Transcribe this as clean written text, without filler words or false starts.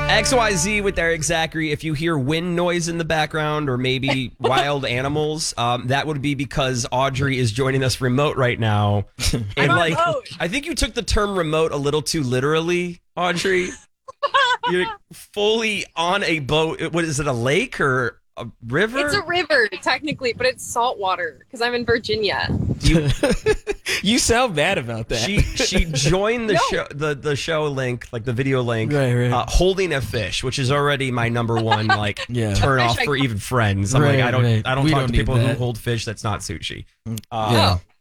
XYZ with Eric Zachary. If you hear wind noise in the background or maybe wild animals, that would be because Audrey is joining us remote right now. And I think you took the term remote a little too literally, Audrey. You're fully on a boat. What is it, a lake or a river? It's a river, technically, but it's salt water because I'm in Virginia. You sound bad about that. She joined the show, the show link, like the video link, right. holding a fish, which is already my number one turn off for even friends. I'm like, I don't talk to people who hold fish. That's not sushi.